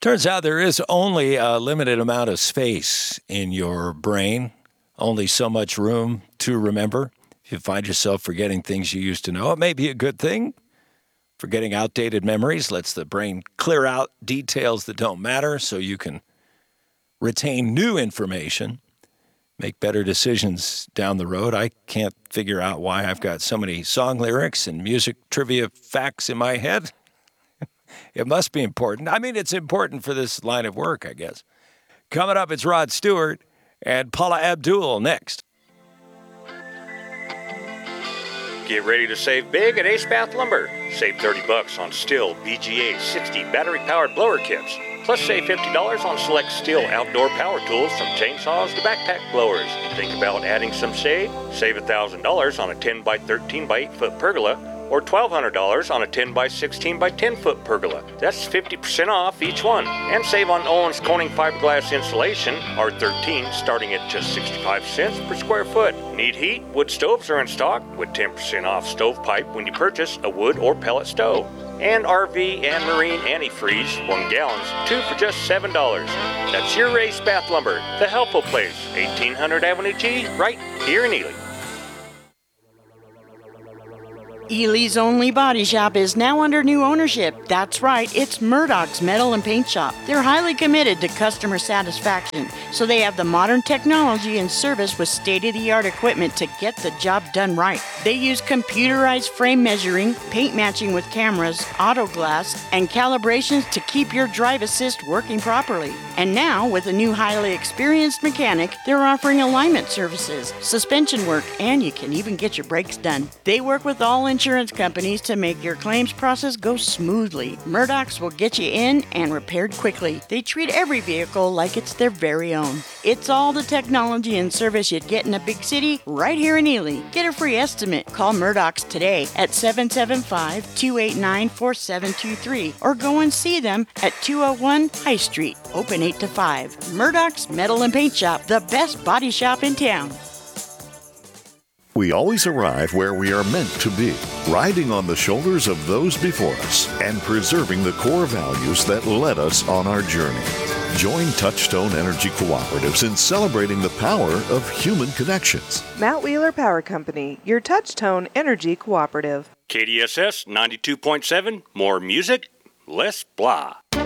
Turns out there is only a limited amount of space in your brain, only so much room to remember. If you find yourself forgetting things you used to know, it may be a good thing. Forgetting outdated memories lets the brain clear out details that don't matter so you can retain new information, make better decisions down the road. I can't figure out why I've got so many song lyrics and music trivia facts in my head. It must be important. I mean, it's important for this line of work, I guess. Coming up, it's Rod Stewart and Paula Abdul next. Get ready to save big at Ace Bath Lumber. Save $30 on Stihl BGA 60 battery-powered blower kits. Plus save $50 on select Stihl outdoor power tools from chainsaws to backpack blowers. Think about adding some shade? Save $1,000 on a 10 by 13 by 8 foot pergola or $1,200 on a 10 by 16 by 10 foot pergola. That's 50% off each one. And save on Owens Corning fiberglass insulation, R13, starting at just 65 cents per square foot. Need heat? Wood stoves are in stock with 10% off stovepipe when you purchase a wood or pellet stove. And RV and marine antifreeze, 1 gallons, 2 for just $7. That's your Ace Bath Lumber, the helpful place, 1800 Avenue G, right here in Ely. Ely's only body shop is now under new ownership. That's right, it's Murdoch's Metal and Paint Shop. They're highly committed to customer satisfaction, so they have the modern technology and service with state-of-the-art equipment to get the job done right. They use computerized frame measuring, paint matching with cameras, auto glass, and calibrations to keep your drive assist working properly. And now, with a new highly experienced mechanic, they're offering alignment services, suspension work, and you can even get your brakes done. They work with all insurance companies to make your claims process go smoothly. Murdoch's will get you in and repaired quickly. They treat every vehicle like it's their very own. It's all the technology and service you'd get in a big city right here in Ely. Get a free estimate. Call Murdoch's today at 775-289-4723 or go and see them at 201 High Street, open 8 to 5. Murdoch's Metal and Paint Shop, the best body shop in town. We always arrive where we are meant to be, riding on the shoulders of those before us and preserving the core values that led us on our journey. Join Touchstone Energy Cooperatives in celebrating the power of human connections. Mount Wheeler Power Company, your Touchstone Energy Cooperative. KDSS 92.7, more music, less blah.